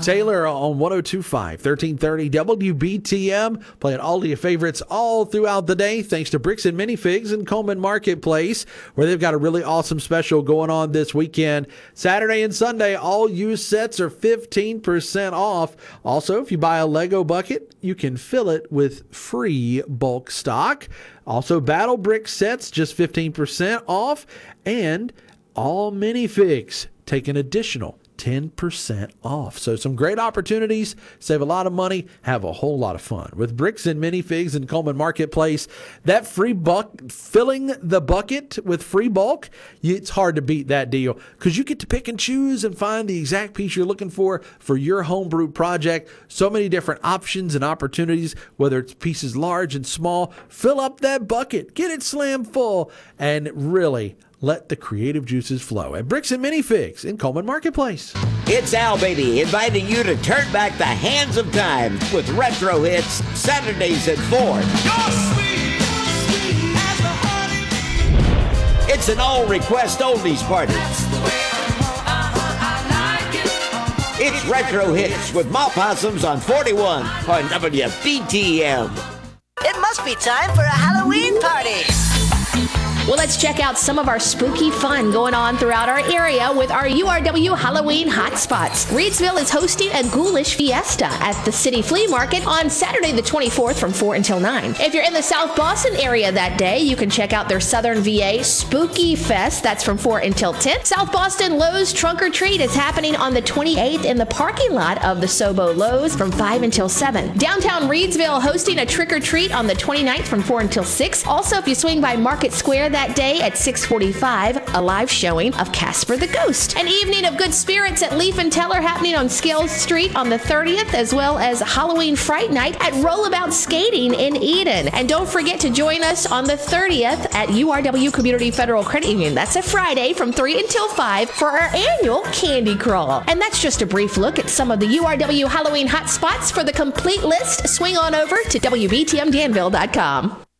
Taylor on 102.5, 1330 WBTM, playing all of your favorites all throughout the day, thanks to Bricks and Minifigs in Coleman Marketplace, where they've got a really awesome special going on this weekend. Saturday and Sunday, all used sets are 15% off. Also, if you buy a Lego bucket, you can fill it with free bulk stock. Also, Battle Brick sets, just 15% off. And all minifigs take an additional 10% off. So some great opportunities, save a lot of money, have a whole lot of fun. With Bricks and Minifigs in Coleman Marketplace, that free filling the bucket with free bulk, it's hard to beat that deal because you get to pick and choose and find the exact piece you're looking for your homebrew project. So many different options and opportunities, whether it's pieces large and small. Fill up that bucket, get it slam full, and really let the creative juices flow at Bricks and Minifigs in Coleman Marketplace. It's Al Baby inviting you to turn back the hands of time with retro hits Saturdays at 4. It's an all-request oldies party. It's retro hits with Ma Possums on 41 on WBTM. It must be time for a Halloween party. Well, let's check out some of our spooky fun going on throughout our area with our URW Halloween hotspots. Reidsville is hosting a ghoulish fiesta at the City Flea Market on Saturday the 24th from 4 until 9. If you're in the South Boston area that day, you can check out their Southern VA Spooky Fest. That's from 4 until 10. South Boston Lowe's Trunk or Treat is happening on the 28th in the parking lot of the Sobo Lowe's from 5 until 7. Downtown Reidsville hosting a trick or treat on the 29th from 4 until 6. Also, if you swing by Market Square that day at 6:45, a live showing of Casper the Ghost. An evening of good spirits at Leaf and Teller happening on Scales Street on the 30th, as well as Halloween Fright Night at Rollabout Skating in Eden. And don't forget to join us on the 30th at URW Community Federal Credit Union. That's a Friday from 3 until 5 for our annual Candy Crawl. And that's just a brief look at some of the URW Halloween hotspots. For the complete list, swing on over to WBTMDanville.com.